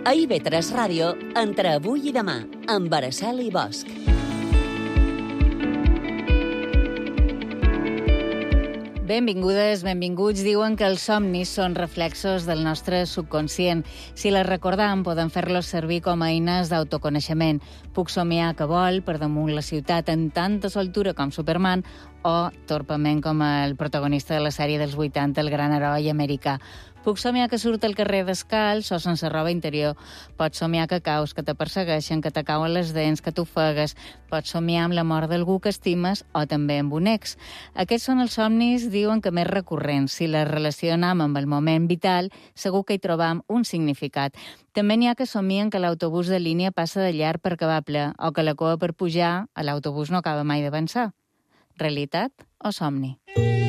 A IB3 Ràdio, entre avui i demà, amb Araceli Bosch. Benvingudes, benvinguts. Diuen que els somnis són reflexos del nostre subconscient. Si les recordam, podem fer-los servir com a eines d'autoconeixement. Puc somiar que vol per damunt la ciutat en tanta soltura com Superman o torpament com el protagonista de la sèrie dels 80, el gran heroi americà. Puc somiar que surt al carrer descalç o sense roba interior. Pots somiar que caus, que te persegueixen, que te cauen les dents, que t'ofegues. Pots somiar amb la mort d'algú que estimes o també amb un ex. Aquests són els somnis, diuen que més recurrents. Si les relacionam amb el moment vital, segur que hi trobam un significat. També n'hi ha que somien que l'autobús de línia passa de llarg per acabar ple o que la cua per pujar a l'autobús no acaba mai d'avançar. Realitat o somni?